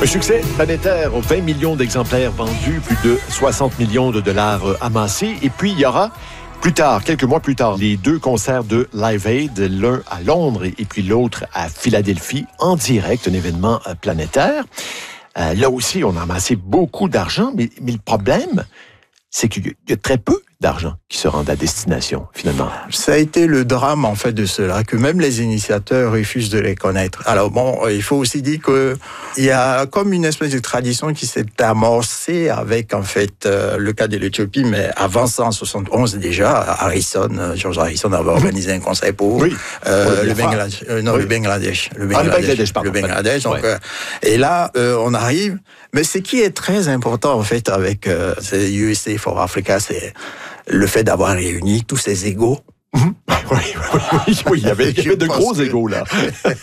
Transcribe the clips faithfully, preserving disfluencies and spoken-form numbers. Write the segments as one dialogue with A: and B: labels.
A: Un succès planétaire, vingt millions d'exemplaires vendus, plus de soixante millions de dollars amassés. Et puis, il y aura plus tard, quelques mois plus tard, les deux concerts de Live Aid, l'un à Londres et puis l'autre à Philadelphie, en direct, un événement planétaire. Euh, là aussi, on a amassé beaucoup d'argent, mais, mais le problème, c'est qu'il y a très peu d'argent qui se rend à destination, finalement.
B: Ça a été le drame, en fait, de cela, que même les initiateurs refusent de les connaître. Alors bon, il faut aussi dire que il y a comme une espèce de tradition qui s'est amorcée avec, en fait, euh, le cas de l'Éthiopie, mais avant ça, en soixante et onze déjà, Harrison, George Harrison avait organisé un concert pour
A: oui.
B: euh, le Bangladesh. Euh, non, oui. le Bangladesh. Le Bangladesh,
A: ah, le Bangladesh, pardon.
B: Le Bangladesh. Donc,
A: ouais.
B: euh, et là, euh, on arrive. Mais ce qui est très important, en fait, avec euh, U S A for Africa, c'est le fait d'avoir réuni tous ces égos.
A: Mmh. Oui, oui, oui, oui, il y avait, il y avait de gros que... égos, là.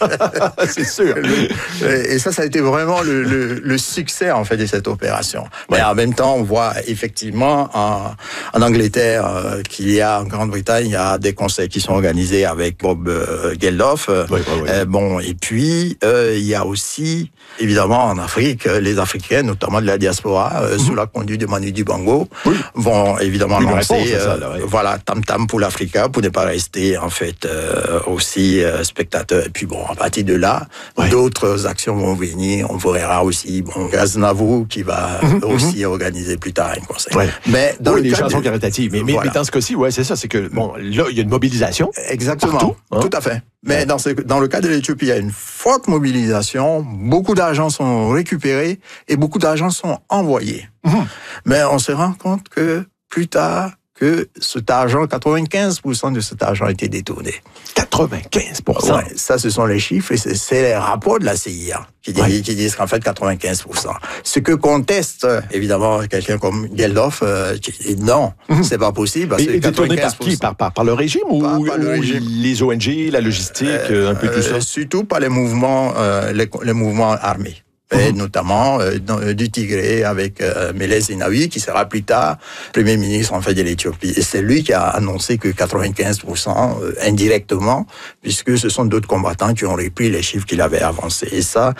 A: C'est sûr.
B: Le, et ça, ça a été vraiment le, le, le succès, en fait, de cette opération. Mais ouais. En même temps, on voit effectivement en, en Angleterre euh, qu'il y a, en Grande-Bretagne, il y a des concerts qui sont organisés avec Bob euh, Geldof. Oui, oui, oui. Euh, bon, et puis, euh, il y a aussi, évidemment, en Afrique, les Africains, notamment de la diaspora, euh, mmh. sous la conduite de Manu Dibango, oui. vont évidemment
A: oui,
B: lancer,
A: réponse,
B: euh,
A: ça, là, ouais.
B: voilà, Tam Tam pour l'Africa, pour ne pas rester en fait euh, aussi euh, spectateur. Et puis bon, à partir de là, ouais. d'autres actions vont venir. On verra aussi bon, Gaznavour qui va mmh, aussi mmh. organiser plus tard un concert.
A: Ouais.
B: Mais dans
A: oui,
B: le
A: les
B: cas
A: chansons
B: de...
A: caritatives. Mais, mais, voilà. mais dans ce cas-ci, ouais, c'est ça, c'est que bon, là, il y a une mobilisation.
B: Exactement.
A: Partout, hein?
B: Tout à fait. Mais ouais. dans, ce, dans le cas de l'Éthiopie, il y a une forte mobilisation. Beaucoup d'argent sont récupérés et beaucoup d'argent sont envoyés. Mmh. Mais on se rend compte que plus tard, que cet argent, quatre-vingt-quinze pour cent de cet argent a été détourné.
A: quatre-vingt-quinze pour cent?
B: Ouais, ça, ce sont les chiffres et c'est, c'est les rapports de la C I A qui, ouais. disent, qui disent qu'en fait, quatre-vingt-quinze pour cent. Ce que conteste, évidemment, quelqu'un comme Geldof, euh, qui dit non, mm-hmm. c'est pas possible. Parce
A: et détourné par qui? Par, par, par le régime ou, par, par le ou régime. Les O N G, la logistique, euh, un peu tout ça?
B: Euh, surtout par les mouvements, euh, les, les mouvements armés. Et mmh. notamment euh, dans, euh, du Tigré avec euh, Meles Zenawi, qui sera plus tard Premier ministre en fait de l'Éthiopie. Et c'est lui qui a annoncé que quatre-vingt-quinze pour cent euh, indirectement, puisque ce sont d'autres combattants qui ont repris les chiffres qu'il avait avancés. Et ça,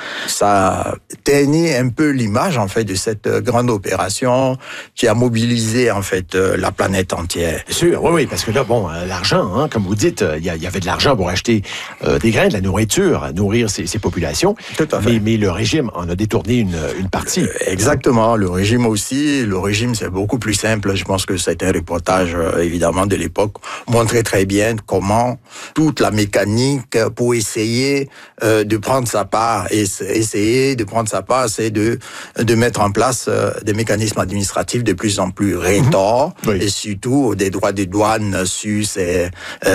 B: ça teignit un peu l'image en fait de cette grande opération qui a mobilisé en fait euh, la planète entière.
A: Bien sûr, oui, oui, parce que là, bon, euh, l'argent, hein, comme vous dites, il y, y avait de l'argent pour acheter euh, des grains, de la nourriture, à nourrir ces, ces populations.
B: Tout à fait.
A: Mais, mais le régime on a détourné une, une partie.
B: Exactement. Le régime aussi. Le régime, c'est beaucoup plus simple. Je pense que c'est un reportage, évidemment, de l'époque, montrait très bien comment toute la mécanique pour essayer euh, de prendre sa part, et essayer de prendre sa part, c'est de, de mettre en place euh, des mécanismes administratifs de plus en plus rétors, mmh. oui. et surtout des droits de douane sur ces, euh,